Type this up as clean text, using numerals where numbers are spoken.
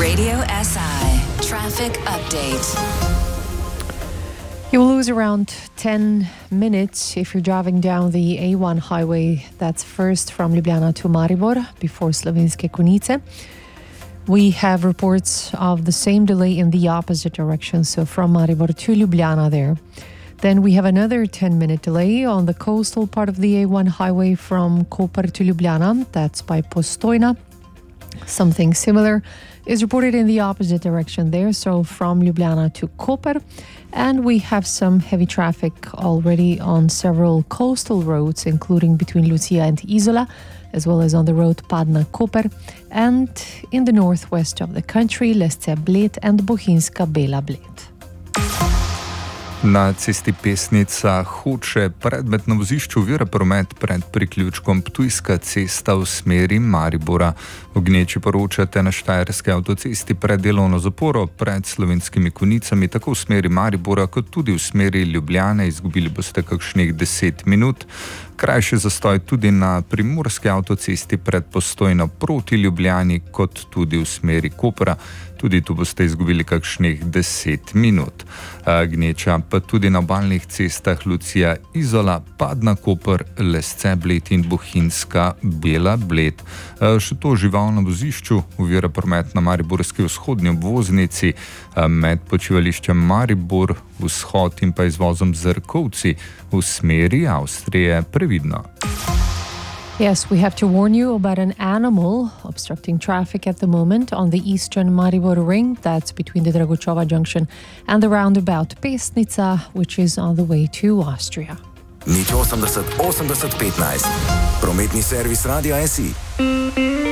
Radio SI traffic update. You will lose around 10 minutes if you're driving down the A1 highway. That's first from Ljubljana to Maribor before Slovenske Konjice. We have reports of the same delay in the opposite direction, so from Maribor to Ljubljana there. Then we have another 10-minute delay on the coastal part of the A1 highway from Koper to Ljubljana. That's by Postojna. Something similar is reported in the opposite direction there, so from Ljubljana to Koper. And we have some heavy traffic already on several coastal roads, including between Lucia and Isola, as well as on the road Padna-Koper, and in the northwest of the country, Lesce-Bled and Bohinjska-Bela-Bled. Na cesti Pesnica Hoče predmet na vozišču ovira promet pred priključkom Ptujska cesta v smeri Maribora. V Gneči poročate na Štajerski avtocesti pred delovno zaporo pred Slovenskimi Konjicami, tako v smeri Maribora kot tudi v smeri Ljubljane. Izgubili boste kakšnih 10 minut. Krajši zastoj tudi na Primorski avtocesti pred Postojno proti Ljubljani kot tudi v smeri Kopra. Tudi tu boste izgubili kakšnih 10 minut. Gneča pa tudi na obalnih cestah Lucija Izola, Padna-Koper, Lesce-Bled in Bohinjska-Bela-Bled. Še to živalno vozišču ovira promet na mariborski vzhodni obvoznici med počivališčem Maribor, vzhod in pa izvozom Zrkovci v smeri Avstrije. Previdno. Yes, we have to warn you about an animal obstructing traffic at the moment on the eastern Maribor ring. That's between the Dragočova junction and the roundabout Pesnica, which is on the way to Austria. Nič 80 80 15. Prometni servis Radia SI.